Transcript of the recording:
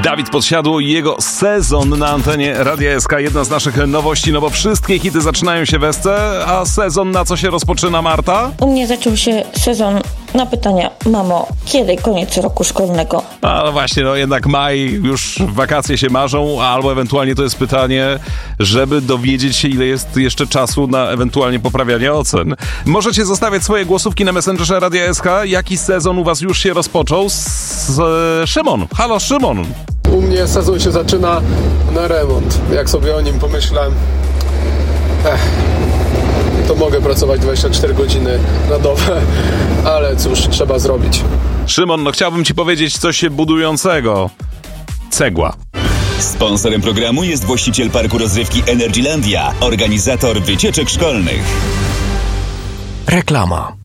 Dawid Podsiadło i jego sezon na antenie Radia SK. Jedna z naszych nowości, no bo wszystkie hity zaczynają się w SC, a sezon na co się rozpoczyna, Marta? U mnie zaczął się sezon na pytania: mamo, kiedy koniec roku szkolnego? A no właśnie, no jednak maj, już wakacje się marzą, albo ewentualnie to jest pytanie, żeby dowiedzieć się, ile jest jeszcze czasu na ewentualnie poprawianie ocen. Możecie zostawiać swoje głosówki na Messengerze Radia SK. Jaki sezon u was już się rozpoczął? Szymon. Halo, Szymon. U mnie sezon się zaczyna na remont. Jak sobie o nim pomyślę, to mogę pracować 24 godziny na dobę, ale cóż, trzeba zrobić. Szymon, no chciałbym ci powiedzieć coś budującego. Cegła. Sponsorem programu jest właściciel parku rozrywki Energylandia, organizator wycieczek szkolnych. Reklama.